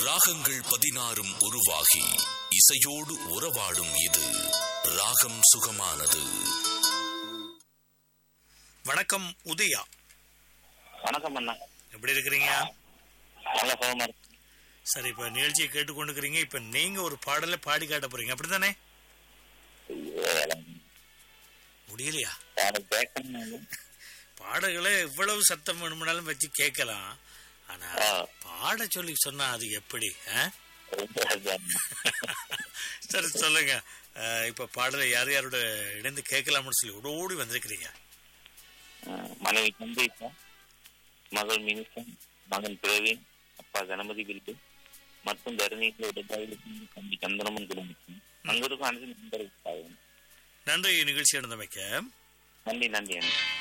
ராகங்கள் 16 உருவாகி இசையோடு உறவாடும் இது ராகம் சுகமானது. வணக்கம் உதயா. வணக்கம் அண்ணா, எப்படி இருக்கிறீங்க? நல்ல சுகமா இருக்கு. சரி, இப்ப நிகழ்ச்சியை கேட்டுக்கொண்டுக்கிறீங்க. இப்ப நீங்க ஒரு பாடலை பாடி காட்ட போறீங்க, அப்படித்தானே? முடியலையா? பாடல்களை எவ்வளவு சத்தம் வேணும்னாலும் வச்சு கேட்கலாம். ஆனா பாட சொல்லி சொன்னா அது எப்படி? சரி, சொல்லுங்க. இப்ப பாடலை யார் யாரோட இணைந்து கேட்கலாம்னு சொல்லி ஓடி வந்திருக்கிறீங்க? மனைவி சந்தேஷா, மகள் மினிசன், மகன் பிரவீன், அப்பா கணபதி பிரிப்பு மற்றும் தருணிக்கு தம்பி சந்திரமன் குடும்பம் அங்கிருக்கும் அனைத்து நண்பர்களுக்காக நன்றி. நிகழ்ச்சி நடந்தமைக்க நன்றி.